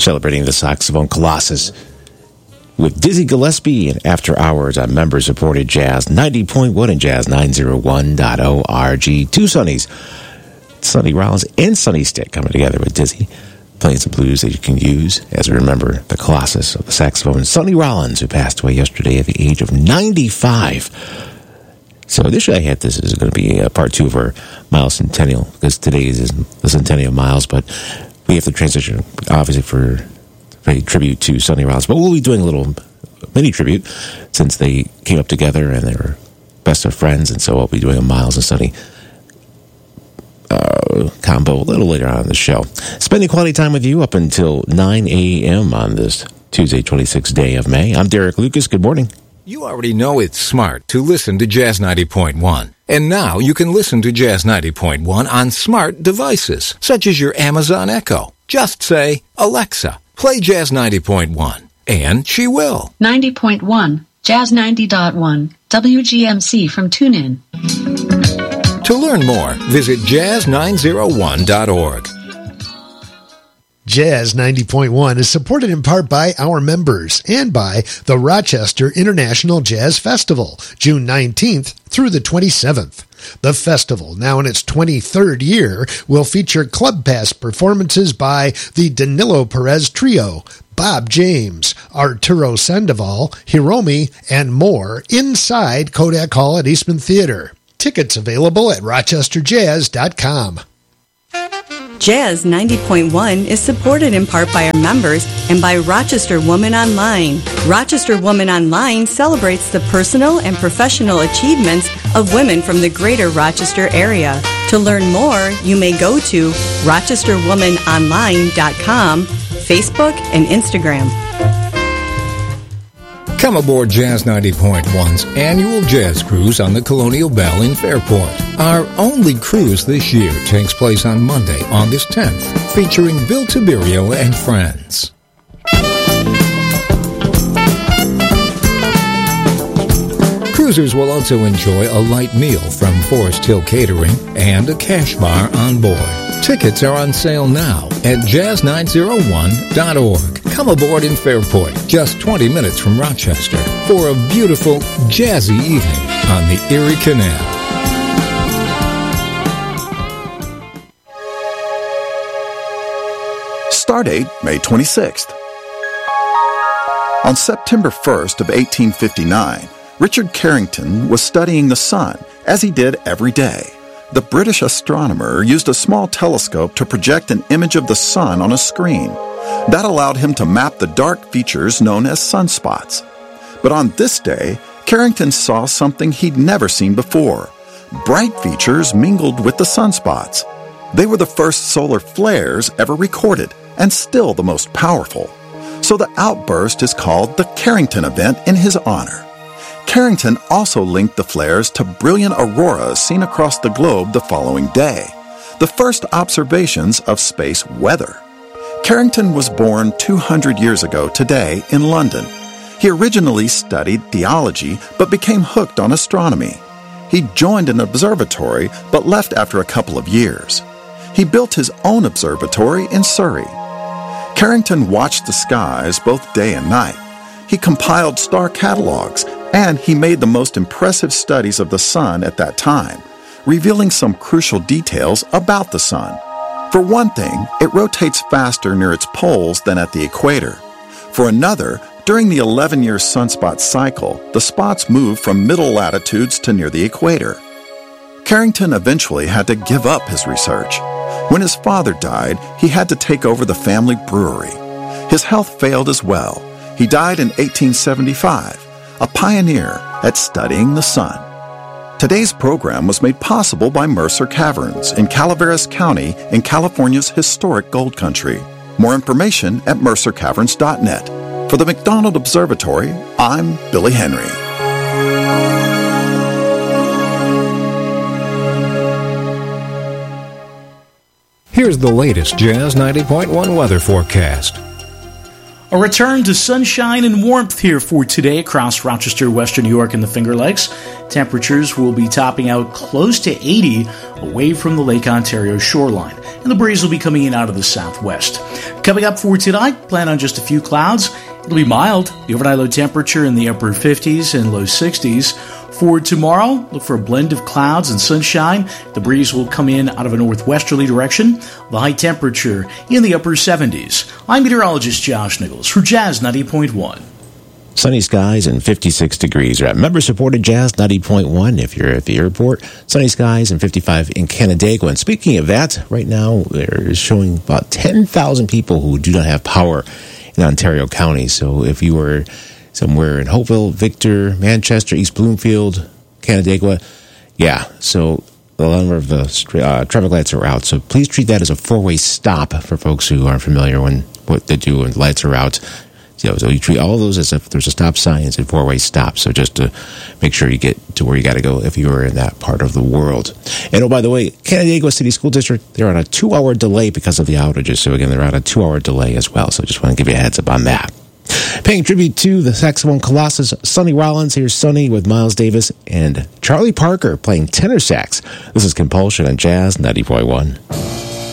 celebrating the saxophone colossus with Dizzy Gillespie and After Hours on member-supported Jazz 90.1 and Jazz901.org. Two Sonnies, Sonny Rollins and Sonny Stitt, coming together with Dizzy, playing some blues that you can use as we remember the colossus of the saxophone, Sonny Rollins, who passed away yesterday at the age of 95. So initially I had this is going to be part 2 of our Miles Centennial, because today is the Centennial of Miles, but we have to transition, obviously, for a tribute to Sonny Rollins. But we'll be doing a little mini tribute since they came up together and they were best of friends, and so I'll be doing a Miles and Sonny combo a little later on in the show. Spending quality time with you up until 9 a.m. on this Tuesday, 26th day of May. I'm Derek Lucas. Good morning. You already know it's smart to listen to Jazz 90.1. And now you can listen to Jazz 90.1 on smart devices, such as your Amazon Echo. Just say, Alexa, play Jazz 90.1, and she will. 90.1, Jazz 90.1, WGMC from TuneIn. To learn more, visit jazz901.org. Jazz 90.1 is supported in part by our members and by the Rochester International Jazz Festival, June 19th through the 27th. The festival, now in its 23rd year, will feature Club Pass performances by the Danilo Perez Trio, Bob James, Arturo Sandoval, Hiromi, and more inside Kodak Hall at Eastman Theater. Tickets available at rochesterjazz.com. Jazz 90.1 is supported in part by our members and by Rochester Woman Online. Rochester Woman Online celebrates the personal and professional achievements of women from the greater Rochester area. To learn more, you may go to rochesterwomanonline.com, Facebook, and Instagram. Come aboard Jazz 90.1's annual jazz cruise on the Colonial Belle in Fairport. Our only cruise this year takes place on Monday, August 10th, featuring Bill Tiberio and friends. Cruisers will also enjoy a light meal from Forest Hill Catering and a cash bar on board. Tickets are on sale now at jazz901.org. Come aboard in Fairport, just 20 minutes from Rochester, for a beautiful, jazzy evening on the Erie Canal. Stardate, May 26th. On September 1st of 1859, Richard Carrington was studying the sun, as he did every day. The British astronomer used a small telescope to project an image of the sun on a screen. That allowed him to map the dark features known as sunspots. But on this day, Carrington saw something he'd never seen before. Bright features mingled with the sunspots. They were the first solar flares ever recorded, and still the most powerful. So the outburst is called the Carrington event in his honor. Carrington also linked the flares to brilliant auroras seen across the globe the following day, the first observations of space weather. Carrington was born 200 years ago today in London. He originally studied theology but became hooked on astronomy. He joined an observatory but left after a couple of years. He built his own observatory in Surrey. Carrington watched the skies both day and night. He compiled star catalogs, and he made the most impressive studies of the sun at that time, revealing some crucial details about the sun. For one thing, it rotates faster near its poles than at the equator. For another, during the 11-year sunspot cycle, the spots move from middle latitudes to near the equator. Carrington eventually had to give up his research. When his father died, he had to take over the family brewery. His health failed as well. He died in 1875, a pioneer at studying the sun. Today's program was made possible by Mercer Caverns in Calaveras County in California's historic gold country. More information at mercercaverns.net. For the McDonald Observatory, I'm Billy Henry. Here's the latest Jazz 90.1 weather forecast. A return to sunshine and warmth here for today across Rochester, Western New York, and the Finger Lakes. Temperatures will be topping out close to 80 away from the Lake Ontario shoreline, and the breeze will be coming in out of the southwest. Coming up for tonight, plan on just a few clouds. It'll be mild. The overnight low temperature in the upper 50s and low 60s. For tomorrow, look for a blend of clouds and sunshine. The breeze will come in out of a northwesterly direction. The high temperature in the upper 70s. I'm meteorologist Josh Nichols for Jazz 90.1. Sunny skies and 56 degrees are at member-supported Jazz 90.1 if you're at the airport. Sunny skies and 55 in Canandaigua. And speaking of that, right now they're showing about 10,000 people who do not have power in Ontario County. So if you were somewhere in Hopeville, Victor, Manchester, East Bloomfield, Canandaigua, so a number of the traffic lights are out. So please treat that as a four-way stop for folks who aren't familiar when what they do when the lights are out. So you treat all of those as if there's a stop sign, it's a four-way stop. So just to make sure you get to where you got to go if you are in that part of the world. And oh, by the way, Canandaigua City School District, they're on a 2-hour delay because of the outages. So again, they're on a 2-hour delay as well. So just want to give you a heads up on that. Paying tribute to the saxophone colossus Sonny Rollins. Here's Sonny with Miles Davis and Charlie Parker playing tenor sax. This is Compulsion on Jazz 90.1.